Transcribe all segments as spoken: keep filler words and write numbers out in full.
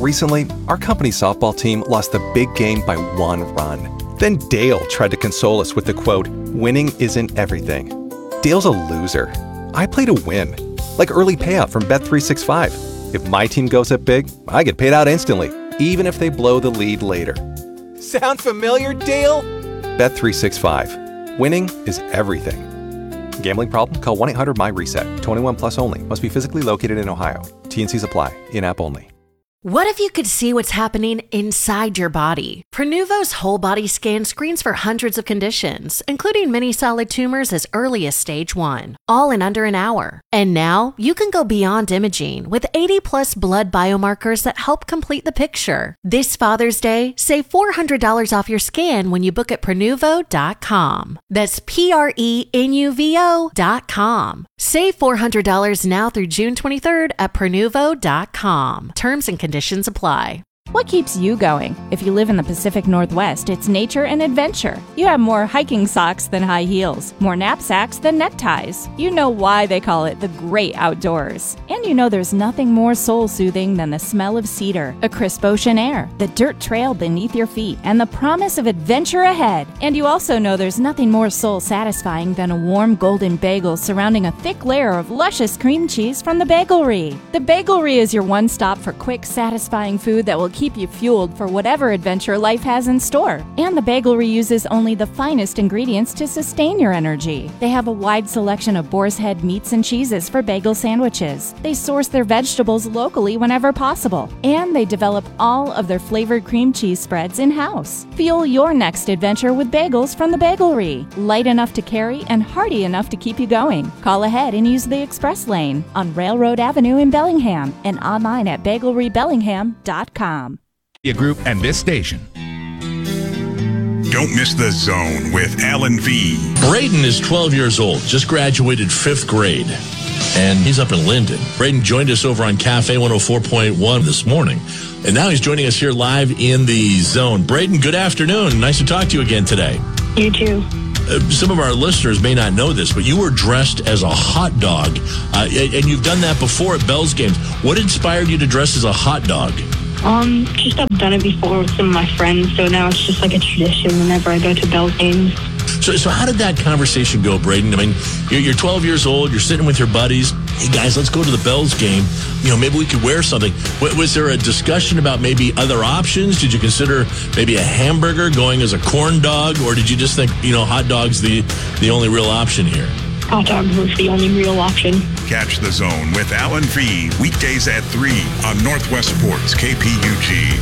Recently, our company's softball team lost the big game by one run. Then Dale tried to console us with the quote, "Winning isn't everything." Dale's a loser. I play to win. Like early payout from Bet three sixty-five. If my team goes up big, I get paid out instantly, even if they blow the lead later. Sound familiar, Dale? Bet three sixty-five. Winning is everything. Gambling problem? Call one eight hundred M Y reset. twenty-one plus only. Must be physically located in Ohio. T N Cs apply. In-app only. What if you could see what's happening inside your body? Prenuvo's whole body scan screens for hundreds of conditions, including many solid tumors as early as stage one, all in under an hour. And now you can go beyond imaging with eighty plus blood biomarkers that help complete the picture. This Father's Day, save four hundred dollars off your scan when you book at Prenuvo dot com. That's P R E N U V O dot com. Save four hundred dollars now through June twenty-third at Prenuvo dot com. Terms and conditions apply. What keeps you going? If you live in the Pacific Northwest, it's nature and adventure. You have more hiking socks than high heels, more knapsacks than neckties. You know why they call it the great outdoors. And you know there's nothing more soul-soothing than the smell of cedar, a crisp ocean air, the dirt trail beneath your feet, and the promise of adventure ahead. And you also know there's nothing more soul-satisfying than a warm golden bagel surrounding a thick layer of luscious cream cheese from the Bagelry. The Bagelry is your one stop for quick, satisfying food that will keep you fueled for whatever adventure life has in store. And the Bagelry uses only the finest ingredients to sustain your energy. They have a wide selection of boar's head meats and cheeses for bagel sandwiches. They source their vegetables locally whenever possible. And they develop all of their flavored cream cheese spreads in-house. Fuel your next adventure with bagels from the Bagelry. Light enough to carry and hearty enough to keep you going. Call ahead and use the express lane on Railroad Avenue in Bellingham and online at bagelry bellingham dot com. Group and this station. Don't miss The Zone with Alan V. Braden is twelve years old, just graduated fifth grade, and he's up in Linden. Braden joined us over on Cafe one oh four point one this morning, and now he's joining us here live in The Zone. Braden, good afternoon. Nice to talk to you again today. You too. Uh, some of our listeners may not know this, but you were dressed as a hot dog, uh, and you've done that before at Bell's games. What inspired you to dress as a hot dog? Um, just I've done it before with some of my friends, so now it's just like a tradition whenever I go to Bell's games. So, so how did that conversation go, Braden? I mean, you're, you're twelve years old, you're sitting with your buddies. Hey, guys, let's go to the Bell's game. You know, maybe we could wear something. W- was there a discussion about maybe other options? Did you consider maybe a hamburger going as a corn dog, or did you just think, you know, hot dog's the, the only real option here? Hot dog was the only real option. Catch The Zone with Alan V. weekdays at three on Northwest Sports K P U G.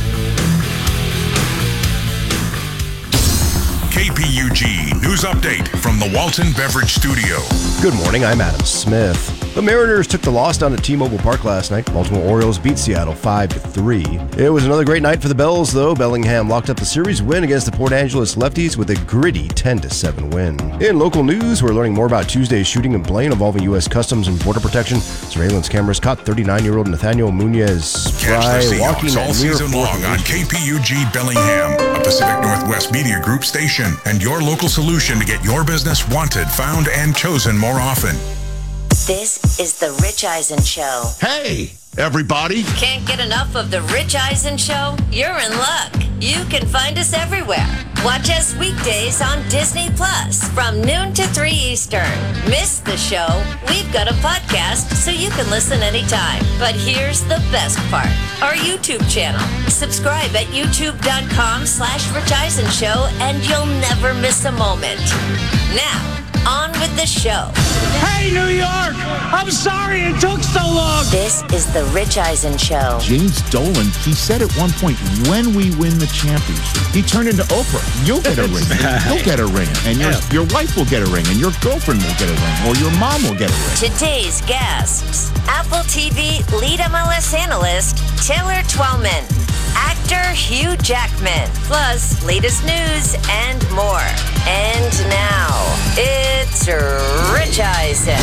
K P U G News Update from the Walton Beverage Studio. Good morning, I'm Adam Smith. The Mariners took the loss down at T-Mobile Park last night. Baltimore Orioles beat Seattle five to three. It was another great night for the Bells, though. Bellingham locked up the series win against the Port Angeles Lefties with a gritty ten to seven win. In local news, we're learning more about Tuesday's shooting and plane involving U S Customs and Border Protection. Surveillance cameras caught thirty-nine-year-old Nathaniel Munoz Catch the walking Seahawks all season long on K P U G Bellingham, a Pacific Northwest Media Group station, and your local solution to get your business wanted, found, and chosen more often. This is The Rich Eisen Show. Hey, everybody. Can't get enough of The Rich Eisen Show? You're in luck. You can find us everywhere. Watch us weekdays on Disney Plus from noon to three Eastern. Miss the show? We've got a podcast so you can listen anytime. But here's the best part. Our YouTube channel. Subscribe at youtube.com slash Rich Eisen Show and you'll never miss a moment. Now, on with the show. Hey, New York! I'm sorry it took so long! This is The Rich Eisen Show. James Dolan, he said at one point, when we win the championship, he turned into Oprah. You'll get a ring. You'll get a ring. And your, your wife will get a ring. And your girlfriend will get a ring. Or your mom will get a ring. Today's guests. Apple T V lead M L S analyst, Taylor Twellman. Actor Hugh Jackman, plus latest news and more. And now, it's Rich Eisen.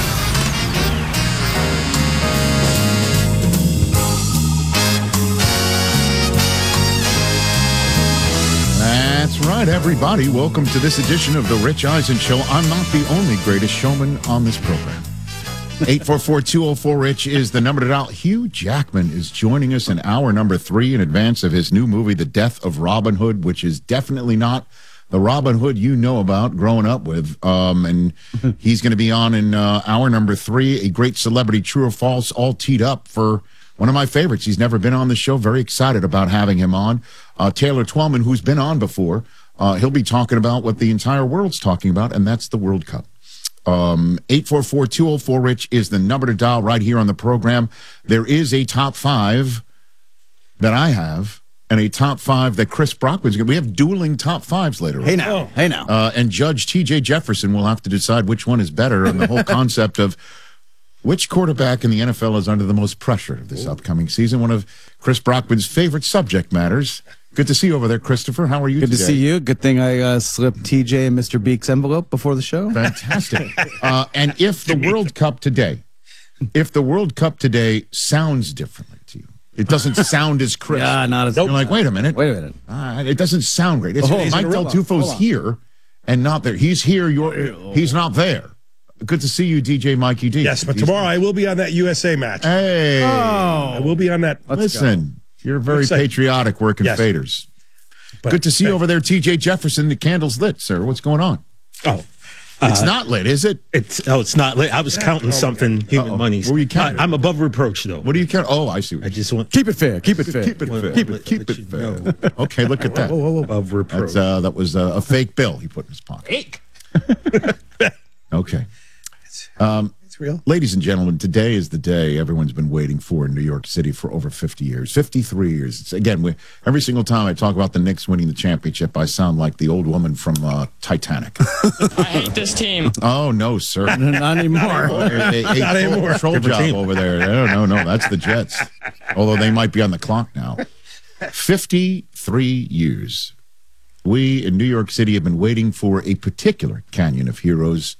That's right, everybody. Welcome to this edition of The Rich Eisen Show. I'm not the only greatest showman on this program. eight four four, two oh four, RICH is the number to dial. Hugh Jackman is joining us in hour number three in advance of his new movie, The Death of Robin Hood, which is definitely not the Robin Hood you know about growing up with. Um, and he's going to be on in uh, hour number three, a great celebrity, true or false, all teed up for one of my favorites. He's never been on the show. Very excited about having him on. Uh, Taylor Twellman, who's been on before, uh, he'll be talking about what the entire world's talking about, and that's the World Cup. Um, eight four four, two oh four, RICH is the number to dial right here on the program. There is a top five that I have, and a top five that Chris Brockman's going to. We have dueling top fives later. Hey now, hey now. Uh, and Judge T J Jefferson will have to decide which one is better on the whole concept of which quarterback in the N F L is under the most pressure this upcoming season. One of Chris Brockman's favorite subject matters. Good to see you over there, Christopher. How are you Good today? to see you. Good thing I uh, slipped T J and Mister Beek's envelope before the show. Fantastic. uh, and if the World Cup today, if the World Cup today sounds differently to you, it doesn't sound as crisp. Yeah, not as. You're like, wait a minute. Wait a minute. Uh, it doesn't sound great. It's, Oh, he's Mike gonna Del rip off. Tufo's Hold on. here and not there. He's here. You're. He's not there. Good to see you, D J Mikey D. Yes, but He's- tomorrow I will be on that U S A match. Hey. I will be on that. Listen, you're very Excited. patriotic working Yes. faders. But- Good to see you over there, T J Jefferson. The candle's lit, sir. What's going on? Oh, It's uh, not lit, is it? It's oh, it's not lit. I was counting something. Human Uh-oh. monies. What were you counting? I, I'm above reproach, though. What do you count? Oh, I see. I just want Keep it fair. Keep it fair. Keep it fair. Keep it, keep it fair. Okay, look at that. above reproach. That's, uh, that was uh, a fake bill he put in his pocket. Fake. Okay. Um, It's real. ladies and gentlemen, today is the day everyone's been waiting for in New York City for over fifty years, fifty-three years. It's, again, we, every single time I talk about the Knicks winning the championship, I sound like the old woman from uh, Titanic. I hate this team. Oh, no, sir. Not anymore. A, a, a Not anymore. Control Different job team. over there. No, no, no. That's the Jets. Although they might be on the clock now. fifty-three years. We in New York City have been waiting for a particular Canyon of Heroes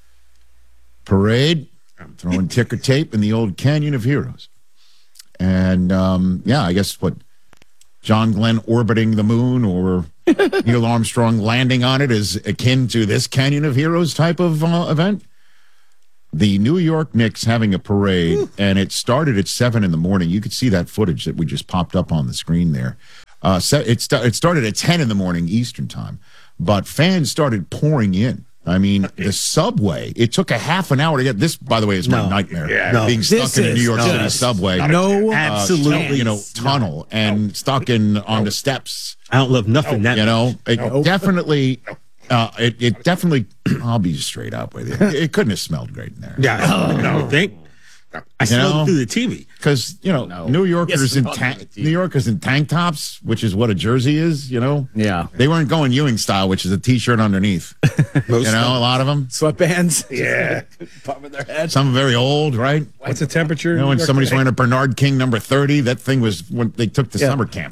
parade. I'm throwing ticker tape in the old Canyon of Heroes. And, um, yeah, I guess what John Glenn orbiting the moon or Neil Armstrong landing on it is akin to this Canyon of Heroes type of uh, event. The New York Knicks having a parade, and it started at seven in the morning. You could see that footage that we just popped up on the screen there. Uh, se- it, sta- it started at ten in the morning Eastern time, but fans started pouring in. I mean, the subway, it took a half an hour to get this, by the way, is my No. nightmare. Yeah. No. Being stuck This in a New is York City just subway. No, uh, absolutely. you know, tunnel and stuck in on the steps. I don't love nothing. That You know, it definitely, uh, it, it definitely, I'll be straight up with you. It couldn't have smelled great in there. Yeah. No. Think. I smelled know? through the T V. Because, you know, No. New Yorkers Yes, in not ta- on the T V. New Yorkers in tank tops, which is what a jersey is, you know? Yeah. They weren't going Ewing style, which is a T-shirt underneath. you know, a lot of them. Sweatbands. Yeah. Popping their head. Some very old, right? What's the temperature? You know, in when New York somebody's today? wearing a Bernard King number thirty, that thing was when they took to Yeah. summer camp.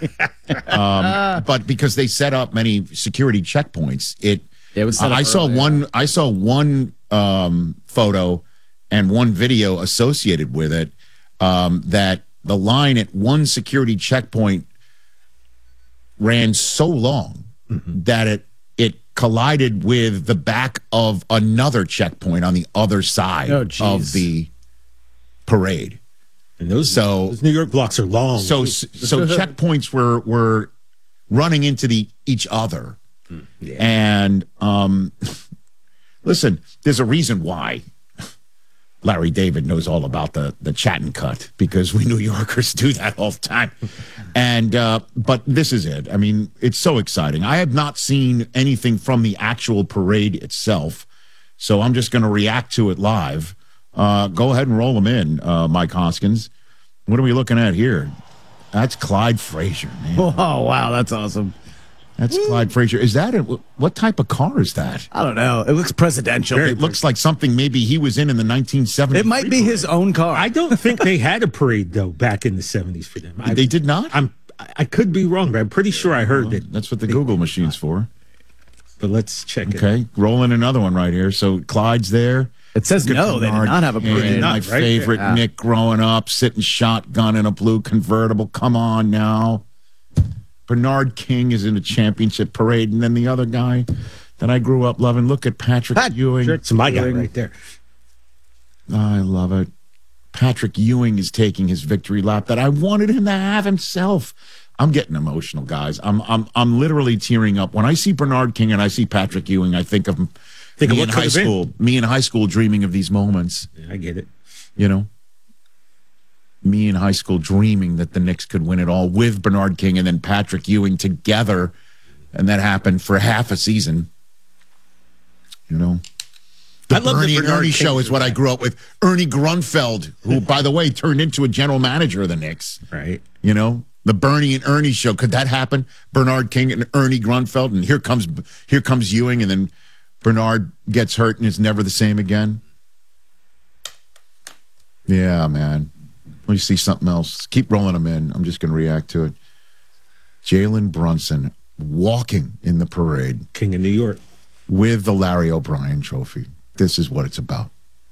um, but because they set up many security checkpoints, it. Yeah, it was set up I saw early, one. I saw one um, photo and one video associated with it. Um, that the line at one security checkpoint ran so long Mm-hmm. that it it collided with the back of another checkpoint on the other side Oh, of geez. the parade. And those, So- those New York blocks are long. So so checkpoints were were running into the each other, and um, listen, there's a reason why Larry David knows all about the the chat and cut, because we New Yorkers do that all the time. And uh, but this is it. I mean, it's so exciting. I have not seen anything from the actual parade itself, so I'm just going to react to it live. Uh, go ahead and roll them in, uh, Mike Hoskins. What are we looking at here? That's Clyde Frazier, man. Oh, wow. That's awesome. That's Clyde Frazier. Is that a, what type of car is that? I don't know. It looks presidential. It looks like something maybe he was in in the nineteen seventies. It might be his own car. I don't think they had a parade though back in the seventies for them. I, They did not? I'm. I could be wrong, but I'm pretty sure I heard that. That's what the Google machine's for. But let's check it. Okay, rolling another one right here. So Clyde's there. It says Good no, they did Bernard not have a King, parade. My Not, right? favorite Yeah. Nick growing up, sitting shotgun in a blue convertible. Come on now. Bernard King is in a championship parade, and then the other guy that I grew up loving. Look at Patrick, Ewing. It's my guy right there. I love it. Patrick Ewing is taking his victory lap that I wanted him to have himself. I'm getting emotional, guys. I'm I'm I'm literally tearing up when I see Bernard King and I see Patrick Ewing. I think of Think me of in what high could've been. school. Me in high school, dreaming of these moments. Yeah, I get it. You know, me in high school dreaming that the Knicks could win it all with Bernard King and then Patrick Ewing together, and that happened for half a season. You know. The I love the Bernie and Bernard Ernie King show is what I grew up with. Ernie Grunfeld, who, by the way, turned into a general manager of the Knicks. Right. You know, the Bernie and Ernie show. Could that happen? Bernard King and Ernie Grunfeld, and here comes here comes Ewing, and then Bernard gets hurt and is never the same again. Yeah, man. Let me see something else. Keep rolling them in. I'm just going to react to it. Jalen Brunson walking in the parade. King of New York. With the Larry O'Brien trophy. This is what it's about.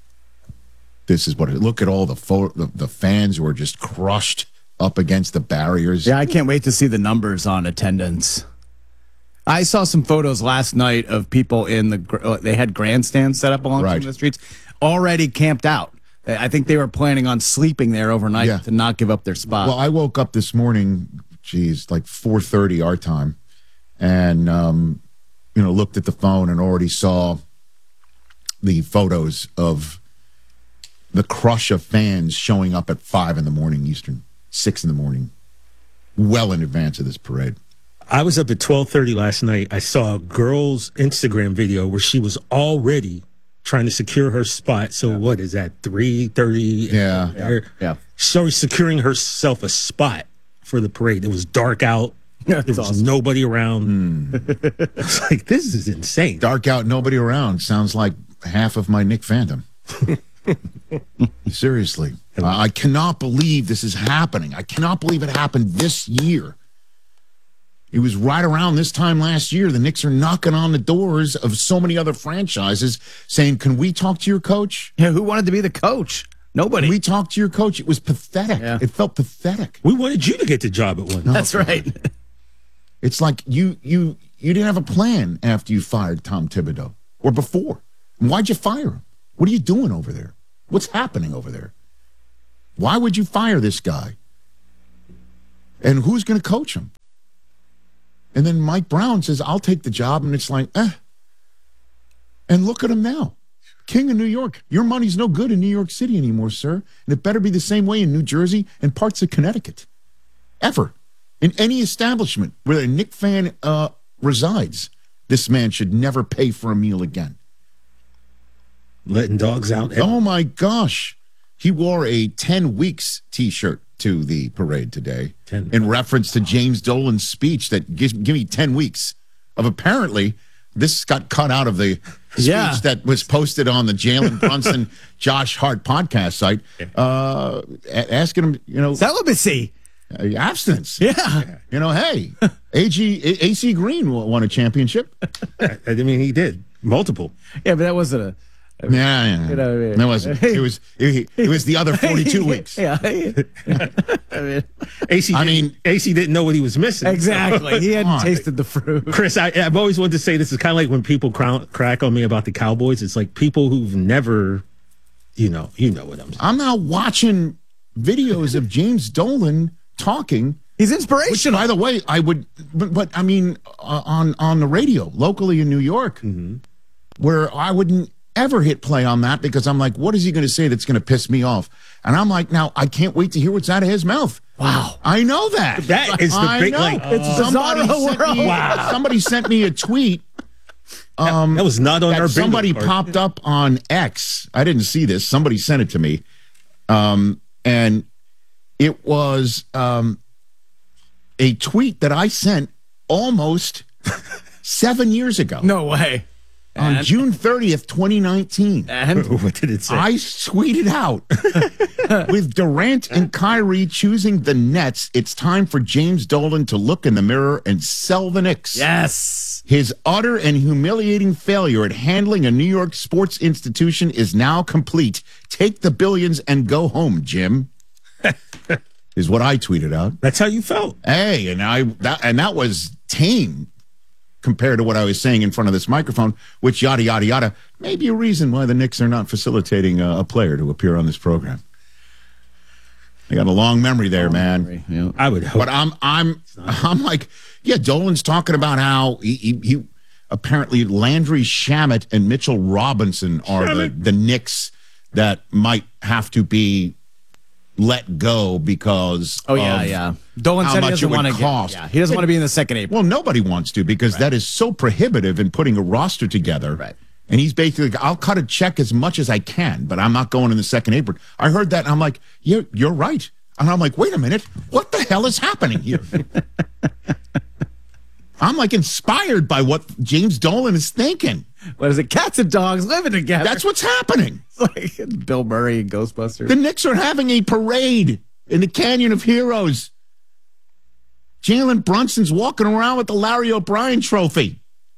This is what it, look at all the, photo, the the fans who are just crushed up against the barriers. Yeah, I can't wait to see the numbers on attendance. I saw some photos last night of people in the, gr- they had grandstands set up along Right. some of the streets, already camped out. I think they were planning on sleeping there overnight Yeah. to not give up their spot. Well, I woke up this morning, geez, like four thirty our time, and, um, you know, looked at the phone and already saw the photos of the crush of fans showing up at five in the morning Eastern, six in the morning, well in advance of this parade. I was up at twelve thirty last night. I saw a girl's Instagram video where she was already trying to secure her spot. So yeah. What is that, three thirty? Yeah. Yeah. yeah. She's already securing herself a spot for the parade. It was dark out. There was awesome. nobody around. Mm. I was like, this is insane. Dark out, nobody around. Sounds like half of my Nick fandom. Seriously. I cannot believe this is happening. I cannot believe it happened this year. It was right around this time last year. The Knicks are knocking on the doors of so many other franchises saying, can we talk to your coach? Yeah, who wanted to be the coach? Nobody. Can we talk to your coach? It was pathetic. Yeah. It felt pathetic. We wanted you to get the job at one. No, That's right. It's like you you you didn't have a plan after you fired Tom Thibodeau or before. Why'd you fire him? What are you doing over there? What's happening over there? Why would you fire this guy? And who's going to coach him? And then Mike Brown says, I'll take the job. And it's like, eh. And look at him now. King of New York. Your money's no good in New York City anymore, sir. And it better be the same way in New Jersey and parts of Connecticut. Ever. In any establishment where a Knick fan uh, resides, this man should never pay for a meal again. Letting dogs out. Oh, my gosh. He wore a ten weeks T-shirt to the parade today ten in reference to James Dolan's speech that gives give me ten weeks of apparently this got cut out of the speech yeah. that was posted on the Jalen Brunson Josh Hart podcast site, uh, asking him, you know, celibacy. Uh, abstinence. Yeah. You know, hey, A G A C Green won a championship. I, I mean, he did. Multiple. Yeah, but that wasn't a... I mean, yeah, yeah. You know what I mean? That wasn't. It was, it, it was the other forty-two weeks. Yeah. I mean, A C I mean, A C didn't know what he was missing. Exactly. He hadn't on. tasted the fruit. Chris, I, I've always wanted to say this is kind of like when people crown, crack on me about the Cowboys. It's like people who've never, you know, you know what I'm saying. I'm now watching videos of James Dolan talking. He's inspirational. Which, by the way, I would, but, but I mean, uh, on on the radio locally in New York, mm-hmm. where I wouldn't ever hit play on that because I'm like, what is he going to say that's going to piss me off? And I'm like, now I can't wait to hear what's out of his mouth. Wow, I know that. That is the I big know. like. It's Uh, somebody bizarro sent world. me, Wow. Somebody sent me a tweet. Um, that, that was not on that our bingo somebody card. popped up on X. I didn't see this. Somebody sent it to me, um, and it was um, a tweet that I sent almost seven years ago. No way. On And? June thirtieth, twenty nineteen. And What did it say? I tweeted out, with Durant and Kyrie choosing the Nets, it's time for James Dolan to look in the mirror and sell the Knicks. yes. His utter and humiliating failure at handling a New York sports institution is now complete. Take the billions and go home, Jim. Is what I tweeted out. That's how you felt. Hey, and I that and that was tame. compare to what I was saying in front of this microphone, which yada, yada, yada, may be a reason why the Knicks are not facilitating a, a player to appear on this program. I got a long memory there, long man. Memory, yeah. I would hope. But I'm, I'm, I'm like, yeah, Dolan's talking about how he, he, he apparently Landry Shamet and Mitchell Robinson are the, the Knicks that might have to be let go because oh yeah of yeah Dolan how said he much doesn't it would want to cost. Get, yeah, he doesn't want to be in the second apron. Well, nobody wants to because right. that is so prohibitive in putting a roster together. Right. And he's basically, I'll cut a check as much as I can, but I'm not going in the second apron. I heard that, and I'm like, you're, you're right. And I'm like, wait a minute, what the hell is happening here? I'm like inspired by what James Dolan is thinking. What is it? Cats and dogs living together. That's what's happening. It's like Bill Murray and Ghostbusters. The Knicks are having a parade in the Canyon of Heroes. Jalen Brunson's walking around with the Larry O'Brien trophy.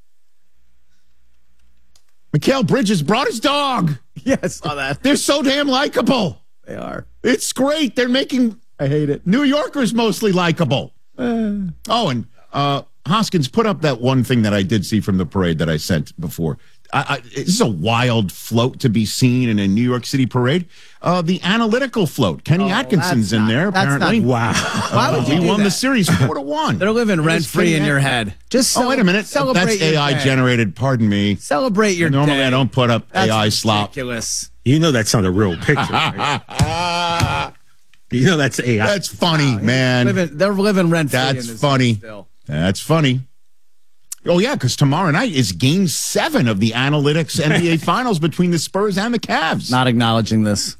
Mikal Bridges brought his dog. Yeah, I saw that. They're so damn likable. They are. It's great. They're making I hate it. New Yorkers mostly likable. Uh, oh, and uh, Hoskins, put up that one thing that I did see from the parade that I sent before. I, I, this is a wild float to be seen in a New York City parade. Uh, the analytical float. Kenny oh, Atkinson's in not, there, apparently. Not, wow. Why would you He do won that? the series four to one. They're living rent-free in your head. Just oh, wait a minute. That's A I generated. Pardon me. Celebrate your Normally, day. I don't put up That's A I slop. ridiculous. You know that's not a real picture, right? You know that's A I. That's funny, man. Living, they're living rent-free. That's in this funny. Still. That's funny. Oh, yeah, because tomorrow night is game seven of the Analytics N B A Finals between the Spurs and the Cavs. Not acknowledging this.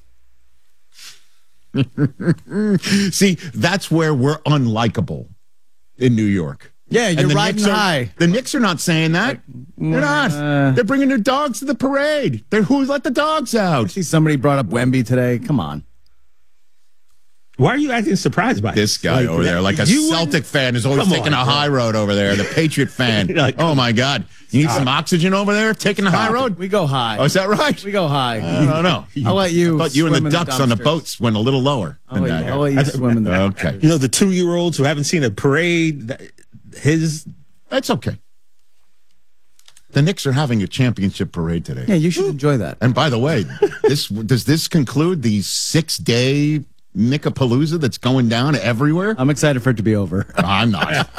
See, that's where we're unlikable in New York. Yeah, you're the riding Knicks are, high. The Knicks are not saying that. They're not. Uh, They're bringing their dogs to the parade. They're who let the dogs out. I see somebody brought up Wemby today. Come on. Why are you acting surprised by this guy like, over there? Like a Celtic fan is always taking on, a high road over there. The Patriot fan. like, oh my God! You need some oxygen over there? Taking the high road? We go high. Oh, is that right? We go high. I don't know. I'll let you. I thought you and the ducks the on the boats went a little lower. I'll let you, I'll let you swim in the. Okay. You know the two-year-olds who haven't seen a parade. His. That's okay. The Knicks are having a championship parade today. Yeah, you should enjoy that. And by the way, this does this conclude the six-day Nickapalooza that's going down everywhere? I'm excited for it to be over. I'm not.